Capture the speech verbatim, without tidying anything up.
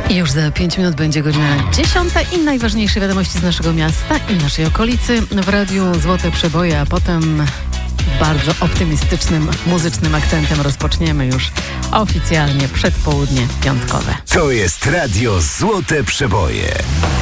I już za pięć minut będzie godzina dziesiąta i najważniejsze wiadomości z naszego miasta i naszej okolicy w Radiu Złote Przeboje, a potem bardzo optymistycznym, muzycznym akcentem rozpoczniemy już oficjalnie przedpołudnie piątkowe. To jest Radio Złote Przeboje.